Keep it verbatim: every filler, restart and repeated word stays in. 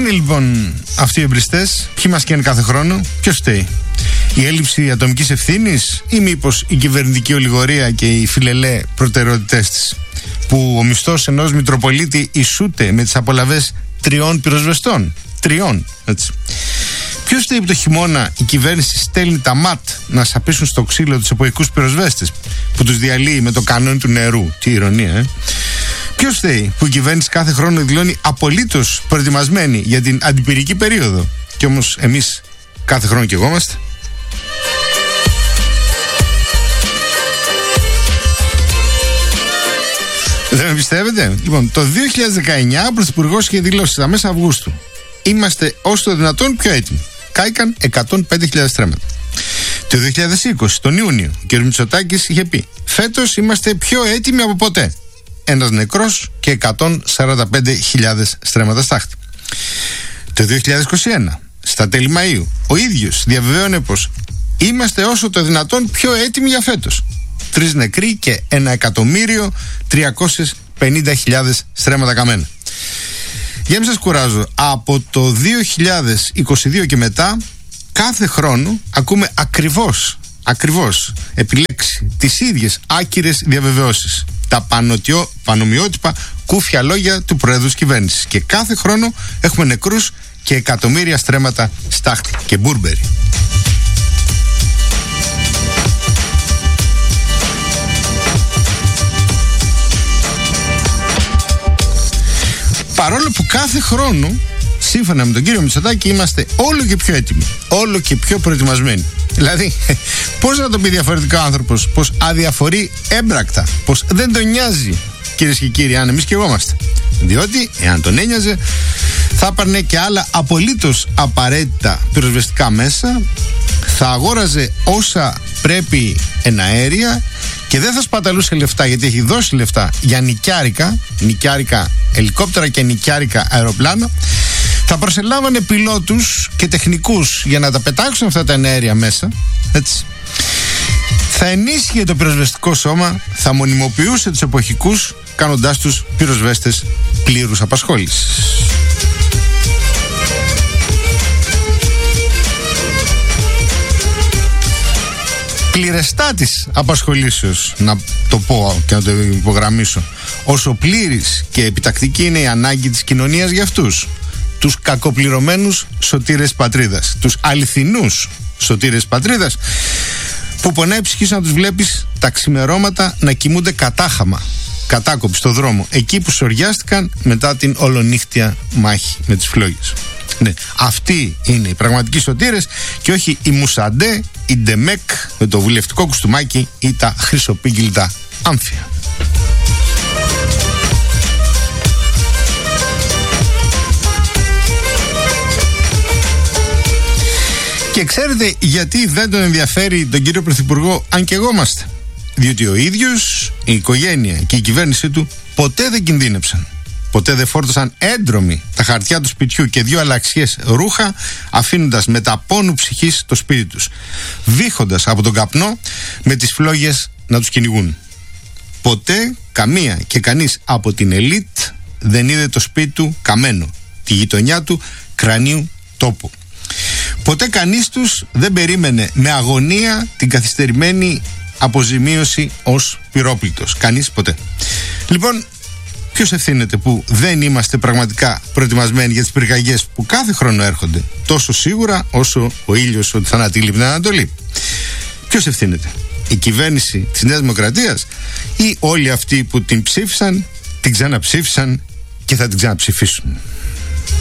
είναι λοιπόν αυτοί οι εμπριστές, ποιοι μας καίνουν κάθε χρόνο, ποιος φταίει? Η έλλειψη ατομικής ευθύνης ή μήπως η κυβερνητική ολιγορία και οι φιλελέ προτεραιότητές της, που ο μισθός ενός Μητροπολίτη ισούται με τις απολαβές τριών πυροσβεστών? Τριών, έτσι. Ποιος φταίει που το χειμώνα η κυβέρνηση στέλνει τα ΜΑΤ να σαπίσουν στο ξύλο τους εποχικούς πυροσβέστες, που τους διαλύει με το κανόνι του νερού? Τι ηρωνία, ε! Ποιος φταίει που η κυβέρνηση κάθε χρόνο δηλώνει απολύτως προετοιμασμένη για την αντιπυρική περίοδο, και όμως εμείς κάθε χρόνο κι εγώ είμαστε? Δεν με πιστεύετε? Λοιπόν, το δύο χιλιάδες δεκαεννιά ο Πρωθυπουργός είχε δηλώσει στα μέσα Αυγούστου: είμαστε όσο το δυνατόν πιο έτοιμοι. Κάηκαν εκατόν πέντε χιλιάδες στρέμματα. Το δύο χιλιάδες είκοσι, τον Ιούνιο, ο κ. Μητσοτάκης είχε πει: φέτος είμαστε πιο έτοιμοι από ποτέ. Ένας νεκρός και εκατόν σαράντα πέντε χιλιάδες στρέμματα στάχτη. Το δύο χιλιάδες είκοσι ένα, στα τέλη Μαΐου, ο ίδιος διαβεβαίωνε πως είμαστε όσο το δυνατόν πιο έτοιμοι για φέτος. Τρεις νεκροί και ένα εκατομμύριο τριακόσιες πενήντα χιλιάδες στρέμματα καμένα. Για να μην σας κουράζω, από το δύο χιλιάδες είκοσι δύο και μετά, κάθε χρόνο ακούμε ακριβώς, ακριβώς επιλέξει τις ίδιες άκυρες διαβεβαιώσεις, τα πανωτιό, πανομοιότυπα κούφια λόγια του Προέδρου της κυβέρνησης, και κάθε χρόνο έχουμε νεκρούς και εκατομμύρια στρέμματα στάχτη και μπούρμπερι. Παρόλο που κάθε χρόνο, σύμφωνα με τον κύριο Μητσοτάκη, είμαστε όλο και πιο έτοιμοι, όλο και πιο προετοιμασμένοι. Δηλαδή, πώς να το πει διαφορετικά ο άνθρωπος, πως αδιαφορεί έμπρακτα, πως δεν τον νοιάζει, κυρίες και κύριοι, αν εμείς και εγώ είμαστε? Διότι, εάν τον ένοιαζε, θα έπαιρνε και άλλα απολύτως απαραίτητα πυροσβεστικά μέσα, θα αγόραζε όσα πρέπει εναέρια και δεν θα σπαταλούσε λεφτά, γιατί έχει δώσει λεφτά για νοικιάρικα, νοικιάρικα ελικόπτερα και νοικιάρικα αεροπλάνα. Θα προσελάβανε πιλότους και τεχνικούς για να τα πετάξουν αυτά τα εναέρια μέσα, έτσι. Θα ενίσχυε το πυροσβεστικό σώμα, θα μονιμοποιούσε τους εποχικούς, κάνοντάς τους πυροσβέστες πλήρους απασχόλησης. Πληρεστά της απασχολήσεως, να το πω και να το υπογραμμίσω, όσο πλήρης και επιτακτική είναι η ανάγκη της κοινωνίας για αυτούς, τους κακοπληρωμένους σωτήρες πατρίδας, τους αληθινούς σωτήρες πατρίδας, που πονάει η ψυχή σου να τους βλέπεις τα ξημερώματα να κοιμούνται κατάχαμα, κατάκοποι στο δρόμο, εκεί που σοριάστηκαν μετά την ολονύχτια μάχη με τις φλόγες. Ναι, αυτοί είναι οι πραγματικοί σωτήρες και όχι οι Μουσαντέ, οι Ντεμεκ με το βουλευτικό κουστούμάκι ή τα χρυσοπίγγυλτα άμφια. Και ξέρετε γιατί δεν τον ενδιαφέρει τον κύριο Πρωθυπουργό, αν και εγώ είμαστε? Διότι ο ίδιος, η οικογένεια και η κυβέρνησή του ποτέ δεν κινδύνεψαν. Ποτέ δεν φόρτωσαν έντρομοι τα χαρτιά του σπιτιού και δύο αλλαξιές ρούχα, αφήνοντας με τα πόνου ψυχής το σπίτι τους, βύχοντας από τον καπνό με τις φλόγες να τους κυνηγούν. Ποτέ καμία και κανείς από την ελίτ δεν είδε το σπίτι του καμένο, τη γειτονιά του κρανίου τόπου. Ποτέ κανείς τους δεν περίμενε με αγωνία την καθυστερημένη αποζημίωση ως πυρόπληκτος. Κανείς ποτέ. Λοιπόν, ποιος ευθύνεται που δεν είμαστε πραγματικά προετοιμασμένοι για τις πυρκαγιές που κάθε χρόνο έρχονται, τόσο σίγουρα όσο ο ήλιος ότι θα ανατείλει την Ανατολή? Ποιος ευθύνεται? Η κυβέρνηση της Νέας Δημοκρατίας ή όλοι αυτοί που την ψήφισαν, την ξαναψήφισαν και θα την ξαναψηφίσουν?